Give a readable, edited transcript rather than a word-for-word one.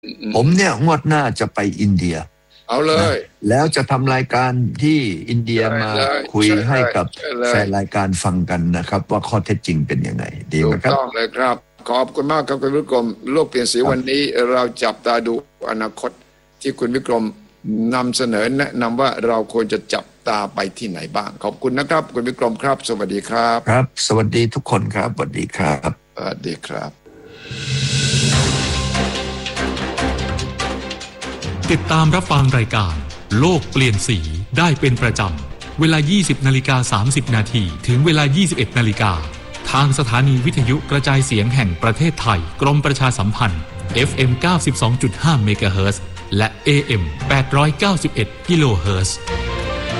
ผมเนี่ยงวดหน้าจะไปอินเดียเอาเลยแล้วจะทำรายการที่อินเดียมาคุยให้กับแฟนรายการฟังกันนะครับว่าข้อเท็จจริงเป็นยังไงดีไหมครับถูกต้องเลยครับขอบคุณมากครับคุณวิกรมโลกเปลี่ยนสีวันนี้เราจับตาดูอนาคตที่คุณวิกรมนำเสนอแนะนำว่าเราควรจะจับตาไปที่ไหนบ้างขอบคุณนะครับคุณวิกรมครับสวัสดีครับครับสวัสดีทุกคนครับสวัสดีครับสวัสดีครับติดตามรับฟังรายการโลกเปลี่ยนสีได้เป็นประจำเวลา 20:30 นาทีถึงเวลา 21 นาฬิกาทางสถานีวิทยุกระจายเสียงแห่งประเทศไทยกรมประชาสัมพันธ์ FM 92.5 เมกะเฮิรตซ์และ AM 891 กิโลเฮิรตซ์